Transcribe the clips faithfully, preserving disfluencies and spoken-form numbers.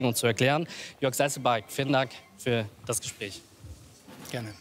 und zu erklären. Jörg Seiselbark, vielen Dank für das Gespräch. Gerne.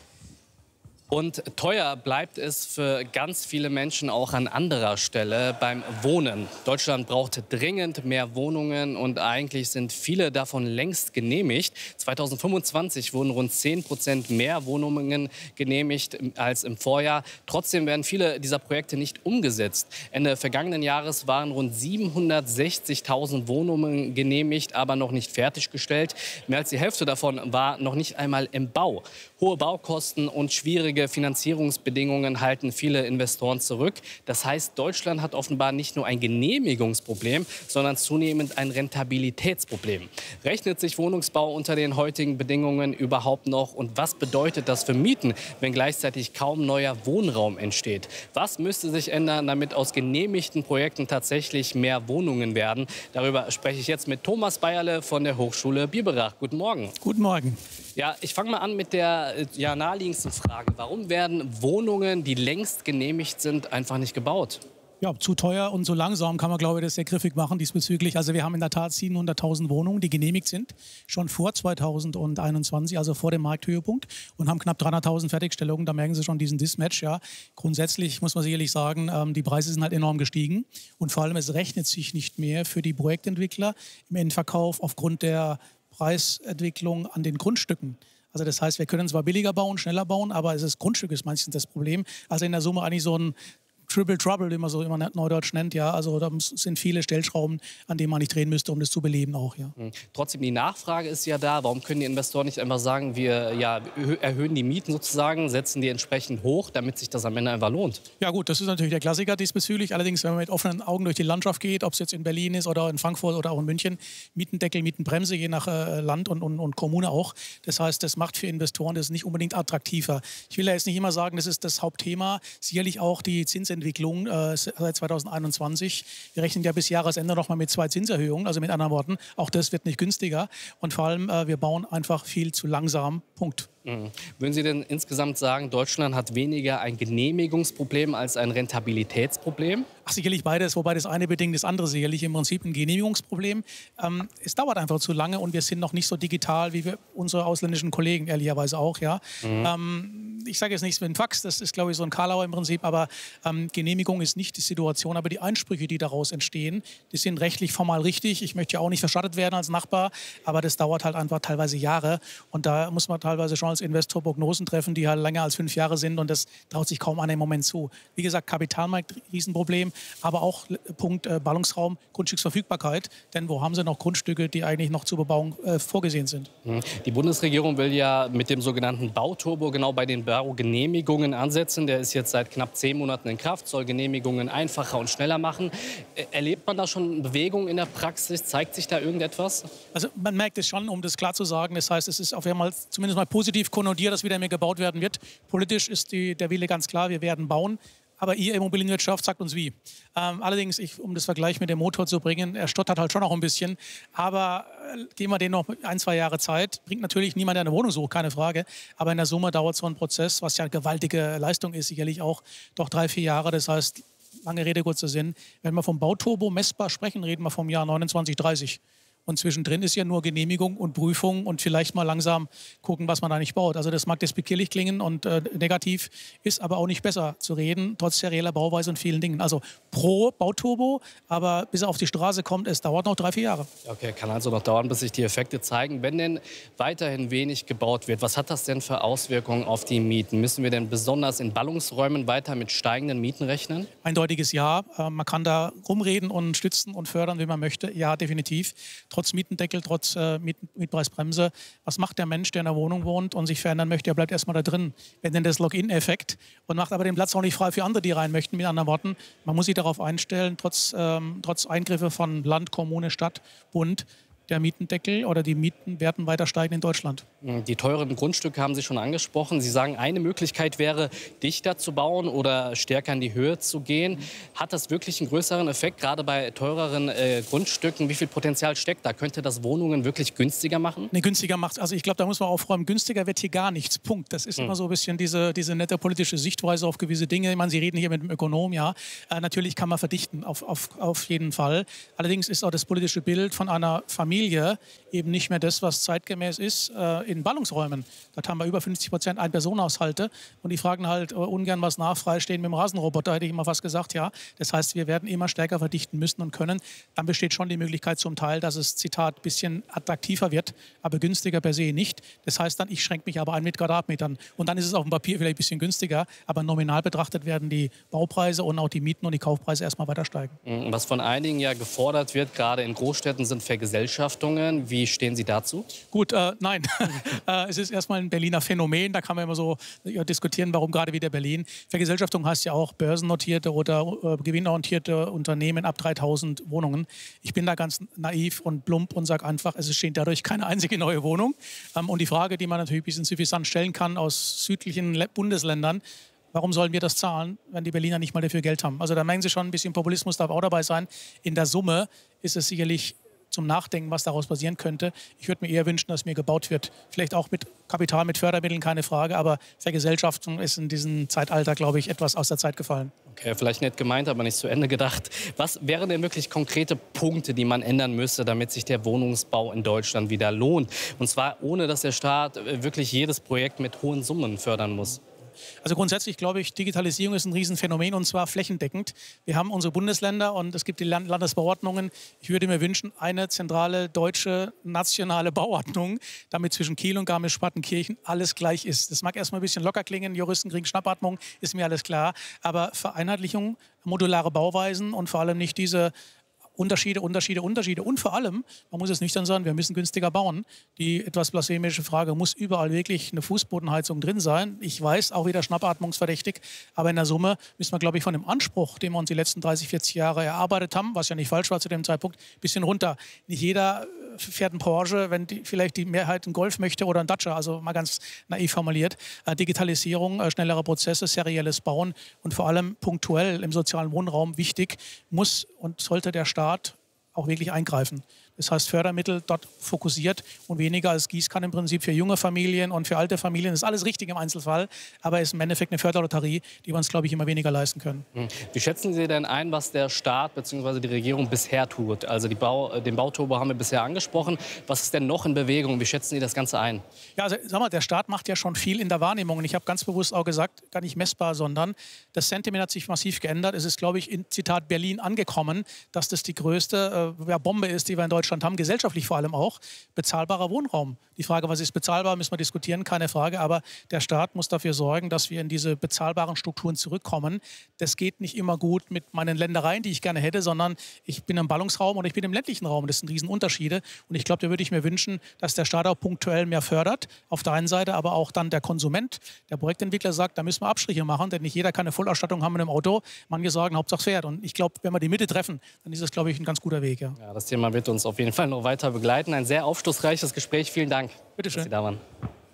Und teuer bleibt es für ganz viele Menschen auch an anderer Stelle beim Wohnen. Deutschland braucht dringend mehr Wohnungen und eigentlich sind viele davon längst genehmigt. zweitausendfünfundzwanzig wurden rund zehn Prozent mehr Wohnungen genehmigt als im Vorjahr. Trotzdem werden viele dieser Projekte nicht umgesetzt. Ende vergangenen Jahres waren rund siebenhundertsechzigtausend Wohnungen genehmigt, aber noch nicht fertiggestellt. Mehr als die Hälfte davon war noch nicht einmal im Bau. Hohe Baukosten und schwierige Finanzierungsbedingungen halten viele Investoren zurück. Das heißt, Deutschland hat offenbar nicht nur ein Genehmigungsproblem, sondern zunehmend ein Rentabilitätsproblem. Rechnet sich Wohnungsbau unter den heutigen Bedingungen überhaupt noch? Und was bedeutet das für Mieten, wenn gleichzeitig kaum neuer Wohnraum entsteht? Was müsste sich ändern, damit aus genehmigten Projekten tatsächlich mehr Wohnungen werden? Darüber spreche ich jetzt mit Thomas Bayerle von der Hochschule Biberach. Guten Morgen. Guten Morgen. Ja, ich fange mal an mit der ja, naheliegendsten Frage. Warum werden Wohnungen, die längst genehmigt sind, einfach nicht gebaut? Ja, zu teuer und zu langsam kann man, glaube ich, das sehr griffig machen diesbezüglich. Also wir haben in der Tat siebenhunderttausend Wohnungen, die genehmigt sind, schon vor zweitausendeinundzwanzig, also vor dem Markthöhepunkt, und haben knapp dreihunderttausend Fertigstellungen. Da merken Sie schon diesen Mismatch. Ja. Grundsätzlich muss man sicherlich sagen, ähm, die Preise sind halt enorm gestiegen. Und vor allem, es rechnet sich nicht mehr für die Projektentwickler im Endverkauf aufgrund der Preisentwicklung an den Grundstücken. Also das heißt, wir können zwar billiger bauen, schneller bauen, aber es ist Grundstück ist meistens das Problem. Also in der Summe eigentlich so ein Triple Trouble, wie man so immer neudeutsch nennt, ja. Also da sind viele Stellschrauben, an denen man nicht drehen müsste, um das zu beleben auch, ja. Trotzdem, die Nachfrage ist ja da. Warum können die Investoren nicht einfach sagen, wir ja, erhöhen die Mieten sozusagen, setzen die entsprechend hoch, damit sich das am Ende einfach lohnt? Ja gut, das ist natürlich der Klassiker diesbezüglich. Allerdings, wenn man mit offenen Augen durch die Landschaft geht, ob es jetzt in Berlin ist oder in Frankfurt oder auch in München, Mietendeckel, Mietenbremse, je nach äh, Land und, und, und Kommune auch. Das heißt, das macht für Investoren das nicht unbedingt attraktiver. Ich will ja jetzt nicht immer sagen, das ist das Hauptthema. Sicherlich auch die Zinsentwicklung äh, seit zweitausendeinundzwanzig. Wir rechnen ja bis Jahresende noch mal mit zwei Zinserhöhungen, also mit anderen Worten, auch das wird nicht günstiger. Und vor allem, äh, wir bauen einfach viel zu langsam. Punkt. Mhm. Würden Sie denn insgesamt sagen, Deutschland hat weniger ein Genehmigungsproblem als ein Rentabilitätsproblem? Ach, sicherlich beides, wobei das eine bedingt das andere sicherlich. Im Prinzip ein Genehmigungsproblem. Ähm, es dauert einfach zu lange und wir sind noch nicht so digital wie wir, unsere ausländischen Kollegen, ehrlicherweise auch. Ja. Mhm. Ähm, ich sage jetzt nichts mit dem Fax, das ist, glaube ich, so ein Karlauer im Prinzip, aber ähm, Genehmigung ist nicht die Situation, aber die Einsprüche, die daraus entstehen, die sind rechtlich formal richtig. Ich möchte ja auch nicht verschattet werden als Nachbar, aber das dauert halt einfach teilweise Jahre und da muss man teilweise schon als Investor Prognosen treffen, die halt länger als fünf Jahre sind und das traut sich kaum einer im Moment zu. Wie gesagt, Kapitalmarkt, Riesenproblem, aber auch Punkt äh, Ballungsraum, Grundstücksverfügbarkeit, denn wo haben Sie noch Grundstücke, die eigentlich noch zur Bebauung äh, vorgesehen sind? Die Bundesregierung will ja mit dem sogenannten Bauturbo genau bei den Baugenehmigungen ansetzen. Der ist jetzt seit knapp zehn Monaten in Kraft, soll Genehmigungen einfacher und schneller machen. Erlebt man da schon Bewegung in der Praxis? Zeigt sich da irgendetwas? Also man merkt es schon, um das klar zu sagen. Das heißt, es ist auf einmal zumindest mal positiv konnotiert, dass wieder mehr gebaut werden wird. Politisch ist die, der Wille ganz klar, wir werden bauen. Aber ihr Immobilienwirtschaft sagt uns wie. Ähm, allerdings, ich, um das Vergleich mit dem Motor zu bringen, er stottert halt schon noch ein bisschen. Aber äh, geben wir denen noch ein, zwei Jahre Zeit. Bringt natürlich niemand, der eine Wohnung sucht, keine Frage. Aber in der Summe dauert so ein Prozess, was ja eine gewaltige Leistung ist, sicherlich auch doch drei, vier Jahre. Das heißt, lange Rede, kurzer Sinn. Wenn wir vom Bauturbo messbar sprechen, reden wir vom Jahr neunundzwanzig, dreißig. Und zwischendrin ist ja nur Genehmigung und Prüfung und vielleicht mal langsam gucken, was man da nicht baut. Also das mag despektierlich klingen und äh, negativ, ist aber auch nicht besser zu reden, trotz serieller Bauweise und vielen Dingen. Also pro Bauturbo, aber bis er auf die Straße kommt, es dauert noch drei, vier Jahre. Okay, kann also noch dauern, bis sich die Effekte zeigen. Wenn denn weiterhin wenig gebaut wird, was hat das denn für Auswirkungen auf die Mieten? Müssen wir denn besonders in Ballungsräumen weiter mit steigenden Mieten rechnen? Eindeutiges Ja. Äh, man kann da rumreden und stützen und fördern, wie man möchte. Ja, definitiv. Trotz Mietendeckel, trotz äh, Miet Mietpreisbremse. Was macht der Mensch, der in der Wohnung wohnt und sich verändern möchte? Er bleibt erstmal da drin. Wenn denn das Login-Effekt und macht aber den Platz auch nicht frei für andere, die rein möchten. Mit anderen Worten, man muss sich darauf einstellen, trotz, ähm, trotz Eingriffe von Land, Kommune, Stadt, Bund, der Mietendeckel oder die Mieten werden weiter steigen in Deutschland. Die teuren Grundstücke haben Sie schon angesprochen. Sie sagen, eine Möglichkeit wäre, dichter zu bauen oder stärker in die Höhe zu gehen. Hat das wirklich einen größeren Effekt, gerade bei teureren äh, Grundstücken? Wie viel Potenzial steckt da? Könnte das Wohnungen wirklich günstiger machen? Nee, günstiger macht, also ich glaube, da muss man aufräumen, günstiger wird hier gar nichts, Punkt. Das ist hm. immer so ein bisschen diese, diese nette politische Sichtweise auf gewisse Dinge. Ich meine, Sie reden hier mit dem Ökonom, ja. Äh, natürlich kann man verdichten, auf, auf, auf jeden Fall. Allerdings ist auch das politische Bild von einer Familie, Familie eben nicht mehr das, was zeitgemäß ist, äh, in Ballungsräumen. Da haben wir über fünfzig Prozent Ein-Personen-Haushalte und die fragen halt äh, ungern was nach, freistehen mit dem Rasenroboter, hätte ich immer fast gesagt, ja. Das heißt, wir werden immer stärker verdichten müssen und können. Dann besteht schon die Möglichkeit zum Teil, dass es, Zitat, ein bisschen attraktiver wird, aber günstiger per se nicht. Das heißt dann, ich schränke mich aber ein mit Quadratmetern. Und dann ist es auf dem Papier vielleicht ein bisschen günstiger, aber nominal betrachtet werden die Baupreise und auch die Mieten und die Kaufpreise erstmal weiter steigen. Was von einigen ja gefordert wird, gerade in Großstädten, sind Vergesellschaftungen. Wie stehen Sie dazu? Gut, äh, nein. äh, es ist erstmal ein Berliner Phänomen. Da kann man immer so ja, diskutieren, warum gerade wieder Berlin. Vergesellschaftung heißt ja auch börsennotierte oder äh, gewinnorientierte Unternehmen ab dreitausend Wohnungen. Ich bin da ganz naiv und plump und sage einfach, es entsteht dadurch keine einzige neue Wohnung. Ähm, und die Frage, die man natürlich ein bisschen suffisant stellen kann aus südlichen Le- Bundesländern, warum sollen wir das zahlen, wenn die Berliner nicht mal dafür Geld haben? Also da merken Sie schon, ein bisschen Populismus darf auch dabei sein. In der Summe ist es sicherlich zum Nachdenken, was daraus passieren könnte. Ich würde mir eher wünschen, dass mir gebaut wird. Vielleicht auch mit Kapital, mit Fördermitteln, keine Frage. Aber Vergesellschaftung ist in diesem Zeitalter, glaube ich, etwas aus der Zeit gefallen. Okay, vielleicht nett gemeint, aber nicht zu Ende gedacht. Was wären denn wirklich konkrete Punkte, die man ändern müsste, damit sich der Wohnungsbau in Deutschland wieder lohnt? Und zwar ohne, dass der Staat wirklich jedes Projekt mit hohen Summen fördern muss. Also grundsätzlich glaube ich, Digitalisierung ist ein Riesenphänomen und zwar flächendeckend. Wir haben unsere Bundesländer und es gibt die Land- Landesbauordnungen. Ich würde mir wünschen, eine zentrale deutsche nationale Bauordnung, damit zwischen Kiel und Garmisch-Partenkirchen alles gleich ist. Das mag erstmal ein bisschen locker klingen, Juristen kriegen Schnappatmung, ist mir alles klar. Aber Vereinheitlichung, modulare Bauweisen und vor allem nicht diese Unterschiede, Unterschiede, Unterschiede. Und vor allem, man muss es nüchtern sagen, wir müssen günstiger bauen. Die etwas blasphemische Frage, muss überall wirklich eine Fußbodenheizung drin sein? Ich weiß, auch wieder schnappatmungsverdächtig. Aber in der Summe müssen wir, glaube ich, von dem Anspruch, den wir uns die letzten dreißig, vierzig Jahre erarbeitet haben, was ja nicht falsch war zu dem Zeitpunkt, ein bisschen runter. Nicht jeder fährt einen Porsche, wenn die, vielleicht die Mehrheit einen Golf möchte oder einen Dacia, also mal ganz naiv formuliert. Äh, Digitalisierung, äh, schnellere Prozesse, serielles Bauen und vor allem punktuell im sozialen Wohnraum wichtig, muss und sollte der Staat auch wirklich eingreifen. Das heißt, Fördermittel dort fokussiert und weniger als Gießkanne im Prinzip für junge Familien und für alte Familien. Das ist alles richtig im Einzelfall, aber es ist im Endeffekt eine Förderlotterie, die wir uns, glaube ich, immer weniger leisten können. Wie schätzen Sie denn ein, was der Staat bzw. die Regierung bisher tut? Also die Bau, den Bauturbo haben wir bisher angesprochen. Was ist denn noch in Bewegung? Wie schätzen Sie das Ganze ein? Ja, also, sag mal, der Staat macht ja schon viel in der Wahrnehmung. Und ich habe ganz bewusst auch gesagt, gar nicht messbar, sondern das Sentiment hat sich massiv geändert. Es ist, glaube ich, in Zitat Berlin angekommen, dass das die größte äh, ja, Bombe ist, die wir in Deutschland haben, gesellschaftlich vor allem auch, bezahlbarer Wohnraum. Die Frage, was ist bezahlbar, müssen wir diskutieren, keine Frage, aber der Staat muss dafür sorgen, dass wir in diese bezahlbaren Strukturen zurückkommen. Das geht nicht immer gut mit meinen Ländereien, die ich gerne hätte, sondern ich bin im Ballungsraum oder ich bin im ländlichen Raum. Das sind Riesenunterschiede und ich glaube, da würde ich mir wünschen, dass der Staat auch punktuell mehr fördert, auf der einen Seite, aber auch dann der Konsument, der Projektentwickler sagt, da müssen wir Abstriche machen, denn nicht jeder kann eine Vollausstattung haben mit einem Auto. Manche sagen, Hauptsache fährt. Und ich glaube, wenn wir die Mitte treffen, dann ist das, glaube ich, ein ganz guter Weg. Ja. Ja, das Thema wird uns auf jeden Fall noch weiter begleiten. Ein sehr aufschlussreiches Gespräch. Vielen Dank, Bitte schön. dass Sie da waren.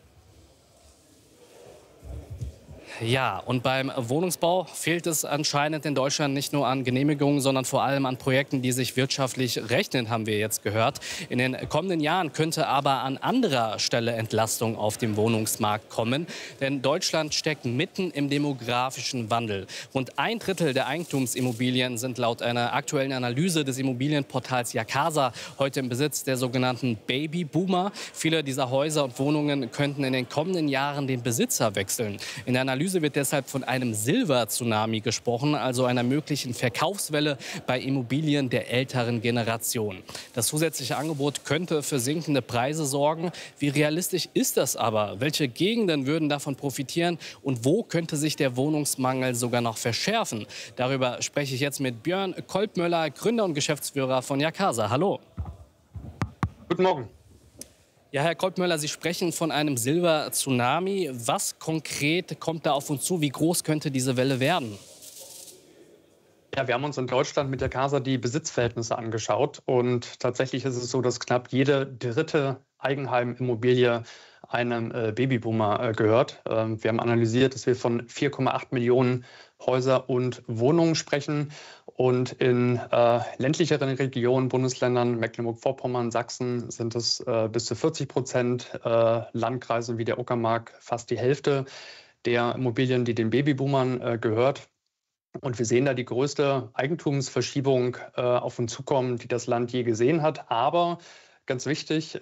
Ja, und beim Wohnungsbau fehlt es anscheinend in Deutschland nicht nur an Genehmigungen, sondern vor allem an Projekten, die sich wirtschaftlich rechnen, haben wir jetzt gehört. In den kommenden Jahren könnte aber an anderer Stelle Entlastung auf dem Wohnungsmarkt kommen. Denn Deutschland steckt mitten im demografischen Wandel. Rund ein Drittel der Eigentumsimmobilien sind laut einer aktuellen Analyse des Immobilienportals Jacasa heute im Besitz der sogenannten Babyboomer. Viele dieser Häuser und Wohnungen könnten in den kommenden Jahren den Besitzer wechseln. In der Analyse wird deshalb von einem Silber-Tsunami gesprochen, also einer möglichen Verkaufswelle bei Immobilien der älteren Generation. Das zusätzliche Angebot könnte für sinkende Preise sorgen. Wie realistisch ist das aber? Welche Gegenden würden davon profitieren? Und wo könnte sich der Wohnungsmangel sogar noch verschärfen? Darüber spreche ich jetzt mit Björn Kolbmöller, Gründer und Geschäftsführer von Jacasa. Hallo. Guten Morgen. Ja, Herr Kolbmöller, Sie sprechen von einem Silber-Tsunami. Was konkret kommt da auf uns zu? Wie groß könnte diese Welle werden? Ja, wir haben uns in Deutschland mit der Jacasa die Besitzverhältnisse angeschaut. Und tatsächlich ist es so, dass knapp jede dritte Eigenheimimmobilie einem äh, Babyboomer äh, gehört. Ähm, wir haben analysiert, dass wir von vier Komma acht Millionen Häuser und Wohnungen sprechen. Und in äh, ländlicheren Regionen, Bundesländern, Mecklenburg-Vorpommern, Sachsen sind es äh, bis zu vierzig Prozent, äh, Landkreisen wie der Uckermark fast die Hälfte der Immobilien, die den Babyboomern äh, gehört. Und wir sehen da die größte Eigentumsverschiebung äh, auf uns zukommen, die das Land je gesehen hat. Aber ganz wichtig.